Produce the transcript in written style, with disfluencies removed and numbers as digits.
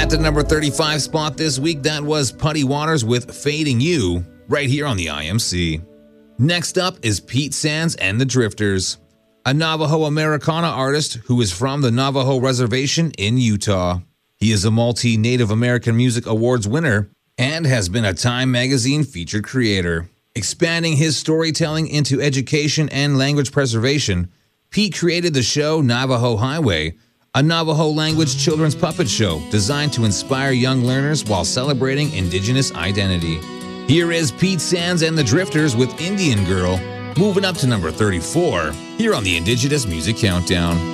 At the number 35 spot this week, that was Putty Waters with Fading You, right here on the IMC. Next up is Pete Sands and the Drifters, a Navajo Americana artist who is from the Navajo Reservation in Utah. He is a multi-Native American Music Awards winner and has been a Time magazine featured creator. Expanding his storytelling into education and language preservation, Pete created the show Navajo Highway, a Navajo language children's puppet show designed to inspire young learners while celebrating Indigenous identity. Here is Pete Sands and the Drifters with Indian Girl, moving up to number 34 here on the Indigenous Music Countdown.